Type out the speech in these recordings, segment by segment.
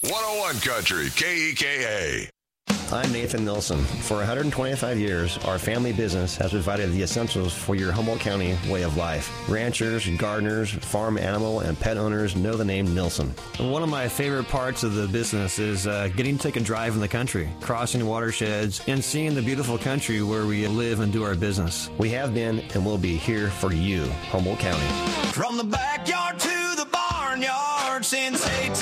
101 Country, KEKA. I'm Nathan Nilsson. For 125 years, our family business has provided the essentials for your Humboldt County way of life. Ranchers, gardeners, farm animal, and pet owners know the name Nilsson. One of my favorite parts of the business is getting to take a drive in the country, crossing watersheds, and seeing the beautiful country where we live and do our business. We have been and will be here for you, Humboldt County. From the backyard to the barnyard since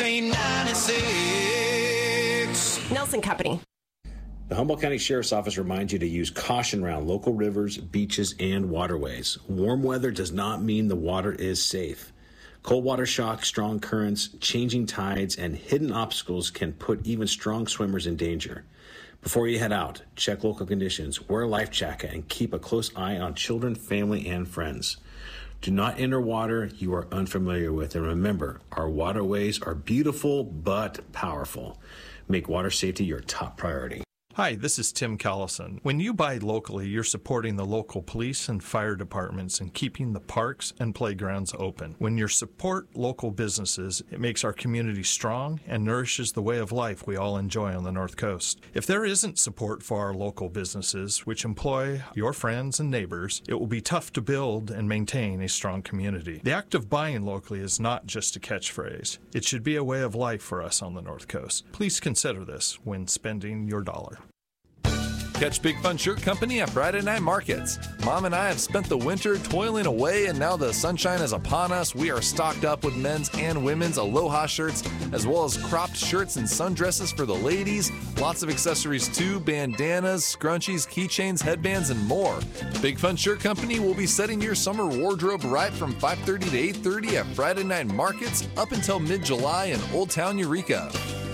1896. Nelson Company. The Humboldt County Sheriff's Office reminds you to use caution around local rivers, beaches, and waterways. Warm weather does not mean the water is safe. Cold water shock, strong currents, changing tides, and hidden obstacles can put even strong swimmers in danger. Before you head out, check local conditions, wear a life jacket, and keep a close eye on children, family, and friends. Do not enter water you are unfamiliar with, and remember, our waterways are beautiful but powerful. Make water safety your top priority. Hi, this is Tim Callison. When you buy locally, you're supporting the local police and fire departments and keeping the parks and playgrounds open. When you support local businesses, it makes our community strong and nourishes the way of life we all enjoy on the North Coast. If there isn't support for our local businesses, which employ your friends and neighbors, it will be tough to build and maintain a strong community. The act of buying locally is not just a catchphrase. It should be a way of life for us on the North Coast. Please consider this when spending your dollar. Catch Big Fun Shirt Company at Friday Night Markets. Mom and I have spent the winter toiling away, and now the sunshine is upon us. We are stocked up with men's and women's Aloha shirts, as well as cropped shirts and sundresses for the ladies. Lots of accessories too, bandanas, scrunchies, keychains, headbands, and more. Big Fun Shirt Company will be setting your summer wardrobe right from 5:30 to 8:30 at Friday Night Markets up until mid-July in Old Town Eureka.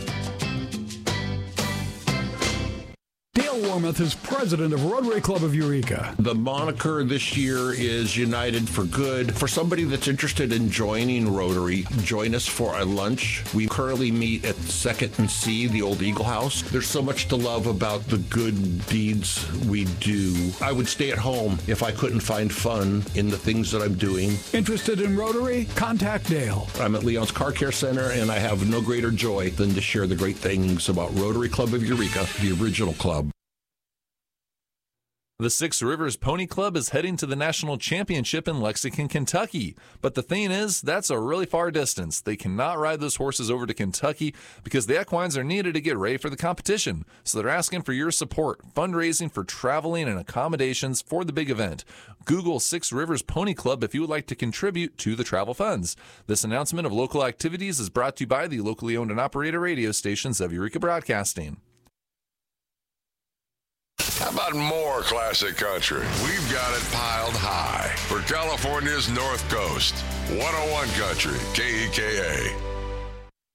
Dale Warmoth is president of Rotary Club of Eureka. The moniker this year is United for Good. For somebody that's interested in joining Rotary, join us for a lunch. We currently meet at 2nd and C, the old Eagle House. There's so much to love about the good deeds we do. I would stay at home if I couldn't find fun in the things that I'm doing. Interested in Rotary? Contact Dale. I'm at Leon's Car Care Center, and I have no greater joy than to share the great things about Rotary Club of Eureka, the original club. The Six Rivers Pony Club is heading to the national championship in Lexington, Kentucky. But the thing is, that's a really far distance. They cannot ride those horses over to Kentucky because the equines are needed to get ready for the competition. So they're asking for your support, fundraising for traveling and accommodations for the big event. Google Six Rivers Pony Club if you would like to contribute to the travel funds. This announcement of local activities is brought to you by the locally owned and operated radio stations of Eureka Broadcasting. How about more classic country? We've got it piled high for California's North Coast. 101 Country, KEKA.